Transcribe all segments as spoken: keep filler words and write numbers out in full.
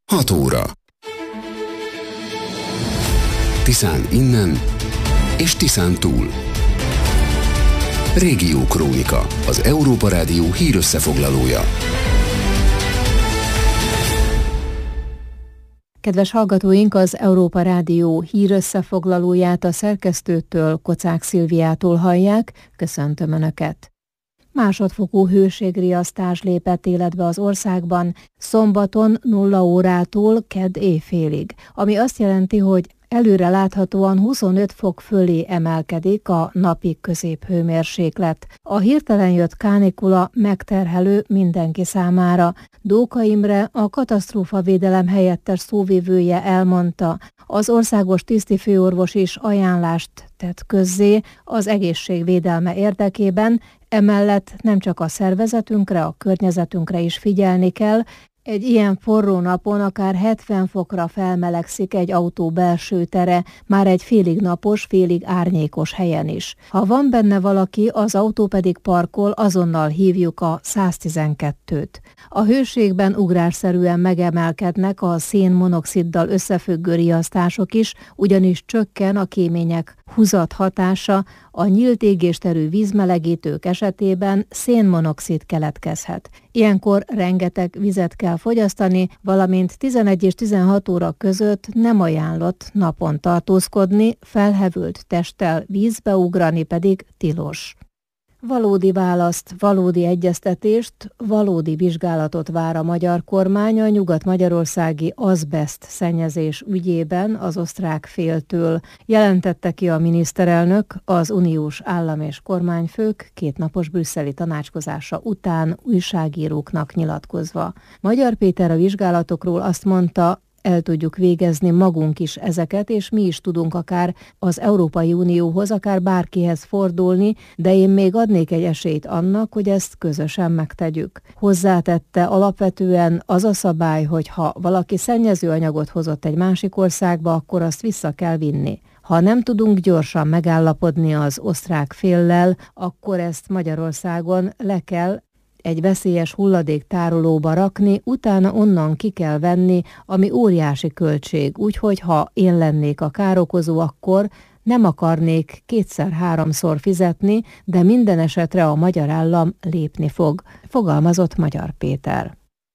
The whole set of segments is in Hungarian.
hat óra. Tiszán innen és Tiszán túl. Régió Krónika, az Európa Rádió hírösszefoglalója. Kedves hallgatóink, az Európa Rádió hírösszefoglalóját a szerkesztőtől, Kocák Szilviától hallják. Köszöntöm Önöket! Másodfokú hőségriasztás lépett életbe az országban szombaton nulla órától kedd éjfélig, ami azt jelenti, hogy előre láthatóan huszonöt fok fölé emelkedik a napi középhőmérséklet. A hirtelen jött kánikula megterhelő mindenki számára. Dóka Imre, a katasztrófavédelem helyettes szóvivője elmondta, az országos tisztifőorvos is ajánlást tett közzé az egészségvédelme érdekében, emellett nem csak a szervezetünkre, a környezetünkre is figyelni kell. Egy ilyen forró napon akár hetven fokra felmelegszik egy autó belső tere, már egy félig napos, félig árnyékos helyen is. Ha van benne valaki, az autó pedig parkol, azonnal hívjuk a száztizenkettőt. A hőségben ugrásszerűen megemelkednek a szénmonoxiddal összefüggő riasztások is, ugyanis csökken a kémények húzat hatása, a nyílt égésterű vízmelegítők esetében szénmonoxid keletkezhet. Ilyenkor rengeteg vizet kell fogyasztani, valamint tizenegy és tizenhat óra között nem ajánlott napon tartózkodni, felhevült testtel vízbe ugrani pedig tilos. Valódi választ, valódi egyeztetést, valódi vizsgálatot vár a magyar kormány a nyugat-magyarországi azbeszt szennyezés ügyében az osztrák féltől. Jelentette ki a miniszterelnök az uniós állam- és kormányfők kétnapos brüsszeli tanácskozása után újságíróknak nyilatkozva. Magyar Péter a vizsgálatokról azt mondta, el tudjuk végezni magunk is ezeket, és mi is tudunk akár az Európai Unióhoz, akár bárkihez fordulni, de én még adnék egy esélyt annak, hogy ezt közösen megtegyük. Hozzátette, alapvetően az a szabály, hogy ha valaki szennyező anyagot hozott egy másik országba, akkor azt vissza kell vinni. Ha nem tudunk gyorsan megállapodni az osztrák féllel, akkor ezt Magyarországon le kell egy veszélyes hulladéktárolóba rakni, utána onnan ki kell venni, ami óriási költség, úgyhogy ha én lennék a károkozó, akkor nem akarnék kétszer-háromszor fizetni, de minden esetre a magyar állam lépni fog, fogalmazott Magyar Péter.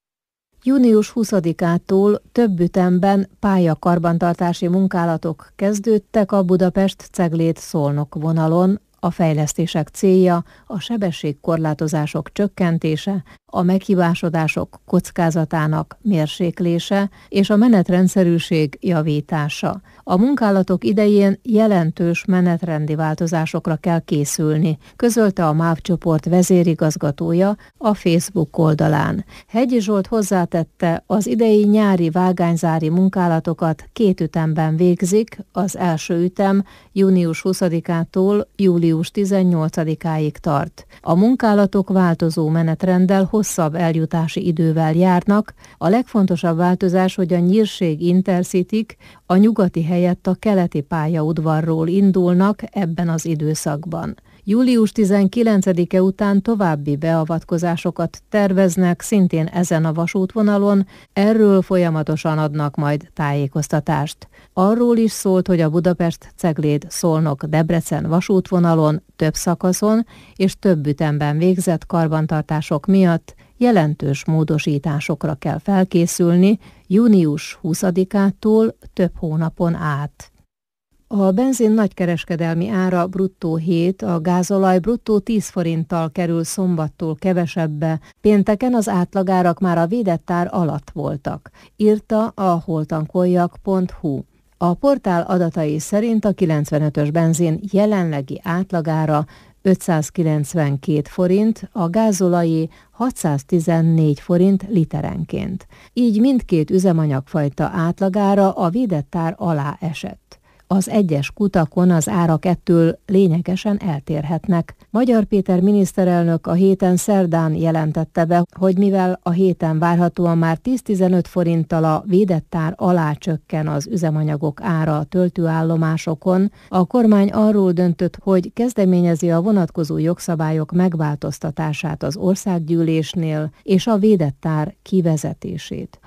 június huszadikától több ütemben pályakarbantartási munkálatok kezdődtek a Budapest-Ceglét-Szolnok vonalon. A fejlesztések célja a sebességkorlátozások csökkentése, a meghibásodások kockázatának mérséklése és a menetrendszerűség javítása. A munkálatok idején jelentős menetrendi változásokra kell készülni, közölte a MÁV csoport vezérigazgatója a Facebook oldalán. Hegyi Zsolt hozzátette, az idei nyári vágányzári munkálatokat két ütemben végzik, az első ütem június huszadikától július tizennyolcadikáig tart. A munkálatok változó menetrenddel hosszabb eljutási idővel járnak. A legfontosabb változás, hogy a Nyírség Intercityk a nyugati helyett a keleti pályaudvarról indulnak ebben az időszakban. július tizenkilencedike után további beavatkozásokat terveznek szintén ezen a vasútvonalon, erről folyamatosan adnak majd tájékoztatást. Arról is szólt, hogy a Budapest-Cegléd-Szolnok-Debrecen vasútvonalon több szakaszon és több ütemben végzett karbantartások miatt jelentős módosításokra kell felkészülni június huszadikától több hónapon át. A benzin nagykereskedelmi ára bruttó hét, a gázolaj bruttó tíz forinttal kerül szombattól kevesebbe, pénteken az átlagárak már a védett ár alatt voltak, írta a holtankoljak pont hu. A portál adatai szerint a kilencvenötös benzin jelenlegi átlagára ötszázkilencvenkét forint, a gázolajé hatszáztizennégy forint literenként. Így mindkét üzemanyagfajta átlagára a védett ár alá esett. Az egyes kutakon az árak ettől lényegesen eltérhetnek. Magyar Péter miniszterelnök a héten szerdán jelentette be, hogy mivel a héten várhatóan már tíz-tizenöt forinttal a védett ár alá csökken az üzemanyagok ára a töltőállomásokon, a kormány arról döntött, hogy kezdeményezi a vonatkozó jogszabályok megváltoztatását az országgyűlésnél és a védett ár kivezetését.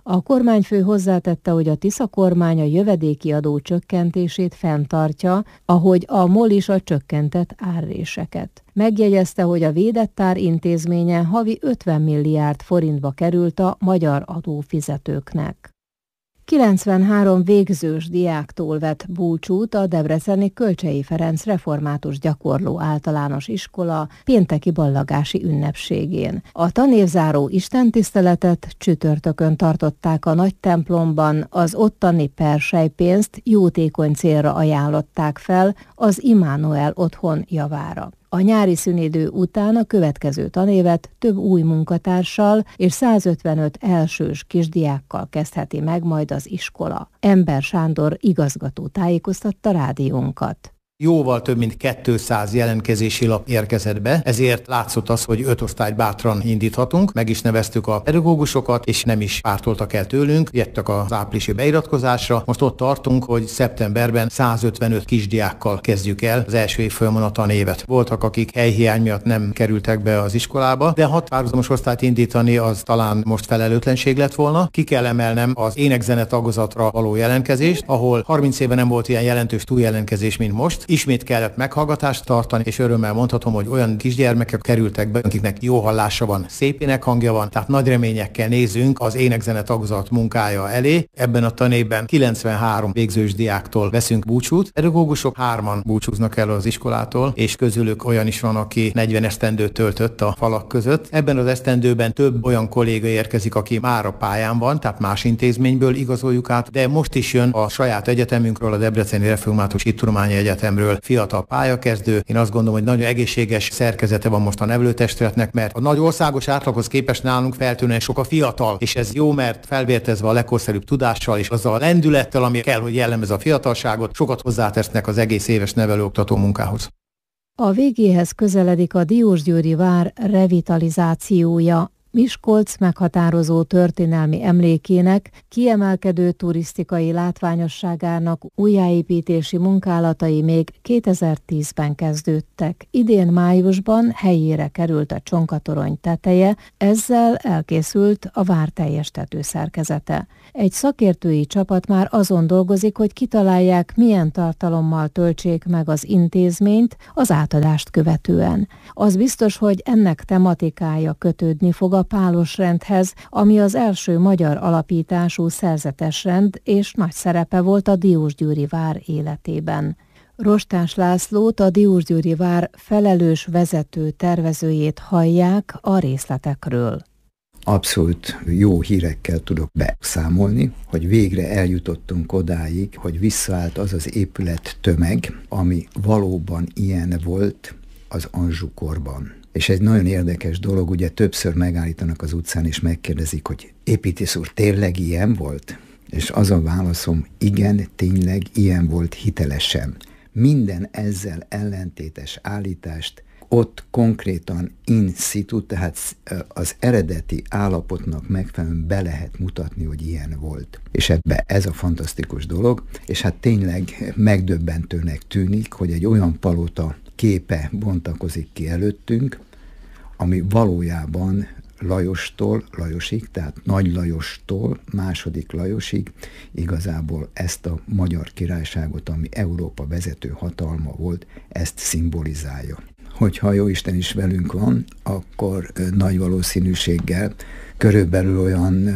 A kormányfő hozzátette, hogy a Tisza kormány a jövedéki adó csökkentését fenntartja, ahogy a MOL is a csökkentett árréseket. Megjegyezte, hogy a védett ár intézménye havi ötven milliárd forintba került a magyar adófizetőknek. kilencvenhárom végzős diáktól vett búcsút a debreceni Kölcsey Ferenc Református Gyakorló Általános Iskola pénteki ballagási ünnepségén. A tanévzáró istentiszteletet csütörtökön tartották a nagy templomban, az ottani perselypénzt jótékony célra ajánlották fel az Immanuel Otthon javára. A nyári szünidő után a következő tanévet több új munkatársal és százötvenöt elsős kisdiákkal kezdheti meg majd az iskola. Ember Sándor igazgató tájékoztatta rádiónkat. Jóval több mint kétszáz jelentkezési lap érkezett be, ezért látszott az, hogy öt osztályt bátran indíthatunk, meg is neveztük a pedagógusokat, és nem is pártoltak el tőlünk, jöttek az áprilisi beiratkozásra. Most ott tartunk, hogy szeptemberben százötvenöt kisdiákkal kezdjük el az első évfolyamon a tanévet. Voltak, akik helyhiány miatt nem kerültek be az iskolába, de hat párhuzamos osztályt indítani az talán most felelőtlenség lett volna. Ki kell emelnem az ének-zene tagozatra való jelentkezést, ahol harminc éve nem volt ilyen jelentős túljelentkezés, mint most. Ismét kellett meghallgatást tartani, és örömmel mondhatom, hogy olyan kisgyermekek kerültek be, akiknek jó hallása van, szép énekhangja van, tehát nagy reményekkel nézünk az ének-zene tagozat munkája elé. Ebben a tanévben kilencvenhárom végzős diáktól veszünk búcsút. Pedagógusok hárman búcsúznak el az iskolától, és közülük olyan is van, aki negyven esztendőt töltött a falak között. Ebben az esztendőben több olyan kolléga érkezik, aki már a pályán van, tehát más intézményből igazoljuk át, de most is jön a saját egyetemünkről, a Debreceni Református Hittudományi Egyetemről fiatal pályakezdő. Én azt gondolom, hogy nagyon egészséges szerkezete van most a nevelőtestületnek, mert a nagy országos átlaghoz képest nálunk feltűnően sok a fiatal, és ez jó, mert felvértezve a legkorszerűbb tudással és azzal a lendülettel, ami kell, hogy jellemez a fiatalságot, sokat hozzátesznek az egész éves nevelőoktató munkához. A végéhez közeledik a Diósgyőri vár revitalizációja. Miskolc meghatározó történelmi emlékének, kiemelkedő turisztikai látványosságának újjáépítési munkálatai még kétezer-tízben kezdődtek. Idén májusban helyére került a csonkatorony teteje, ezzel elkészült a vár teljes tetőszerkezete. Egy szakértői csapat már azon dolgozik, hogy kitalálják, milyen tartalommal töltsék meg az intézményt az átadást követően. Az biztos, hogy ennek tematikája kötődni fog a pálosrendhez, ami az első magyar alapítású szerzetesrend, és nagy szerepe volt a Diósgyőri vár életében. Rostás Lászlót, a Diósgyőri vár felelős vezető tervezőjét hallják a részletekről. Abszolút jó hírekkel tudok beszámolni, hogy végre eljutottunk odáig, hogy visszaállt az az épület tömeg, ami valóban ilyen volt az Anjou-korban. És egy nagyon érdekes dolog, ugye többször megállítanak az utcán, és megkérdezik, hogy építész úr, tényleg ilyen volt? És az a válaszom, igen, tényleg ilyen volt hitelesen. Minden ezzel ellentétes állítást ott konkrétan in situ, tehát az eredeti állapotnak megfelelően be lehet mutatni, hogy ilyen volt. És ebbe ez a fantasztikus dolog, és hát tényleg megdöbbentőnek tűnik, hogy egy olyan palota képe bontakozik ki előttünk, ami valójában Lajostól, Lajosig, tehát Nagy Lajostól második Lajosig igazából ezt a magyar királyságot, ami Európa vezető hatalma volt, ezt szimbolizálja. Hogyha Jóisten is velünk van, akkor nagy valószínűséggel körülbelül olyan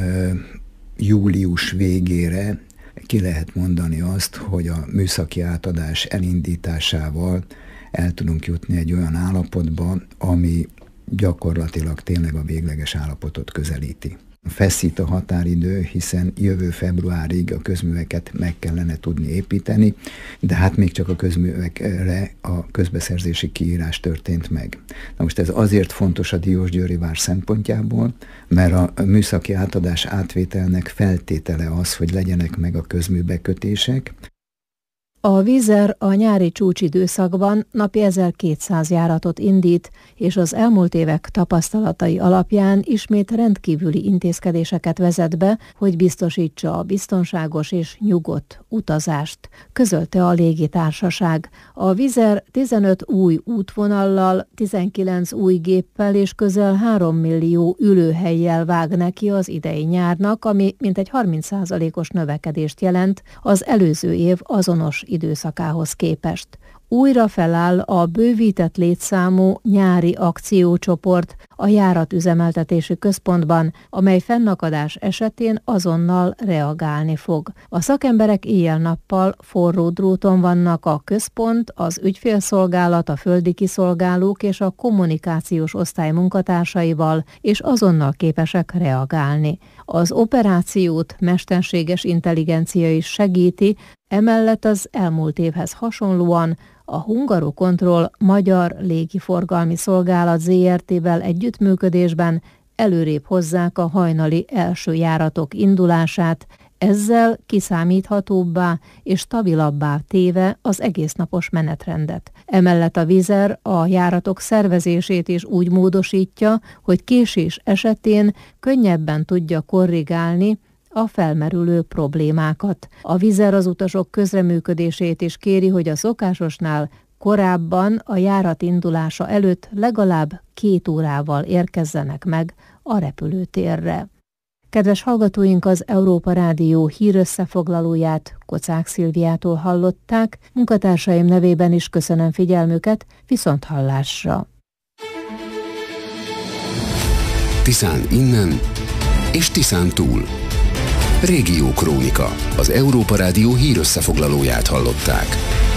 július végére ki lehet mondani azt, hogy a műszaki átadás elindításával el tudunk jutni egy olyan állapotba, ami gyakorlatilag tényleg a végleges állapotot közelíti. Feszít a határidő, hiszen jövő februárig a közműveket meg kellene tudni építeni, de hát még csak a közművekre a közbeszerzési kiírás történt meg. Na most ez azért fontos a Diósgyőri vár szempontjából, mert a műszaki átadás átvételnek feltétele az, hogy legyenek meg a közműbekötések, A Vizer a nyári csúcsidőszakban napi ezerkétszáz járatot indít, és az elmúlt évek tapasztalatai alapján ismét rendkívüli intézkedéseket vezet be, hogy biztosítsa a biztonságos és nyugodt utazást, közölte a légitársaság. A Vizer tizenöt új útvonallal, tizenkilenc új géppel és közel három millió ülőhellyel vág neki az idei nyárnak, ami mintegy harminc százalékos növekedést jelent az előző év azonos időszakához képest. Újra feláll a bővített létszámú nyári akciócsoport a járatüzemeltetési központban, amely fennakadás esetén azonnal reagálni fog. A szakemberek éjjel-nappal forró dróton vannak a központ, az ügyfélszolgálat, a földi kiszolgálók és a kommunikációs osztály munkatársaival, és azonnal képesek reagálni. Az operációt mesterséges intelligencia is segíti, emellett az elmúlt évhez hasonlóan a Hungarocontrol Magyar Légiforgalmi Szolgálat zé er té-vel együttműködésben előrébb hozzák a hajnali első járatok indulását, ezzel kiszámíthatóbbá és stabilabbá téve az egésznapos menetrendet. Emellett a Vizer a járatok szervezését is úgy módosítja, hogy késés esetén könnyebben tudja korrigálni a felmerülő problémákat. A Vizer az utasok közreműködését is kéri, hogy a szokásosnál korábban a járat indulása előtt legalább két órával érkezzenek meg a repülőtérre. Kedves hallgatóink, az Európa Rádió hírösszefoglalóját Kocák Szilviától hallották, munkatársaim nevében is köszönöm figyelmüket, viszonthallásra. Tiszán innen és Tiszán túl. Régiókrónika, az Európa Rádió hírösszefoglalóját hallották.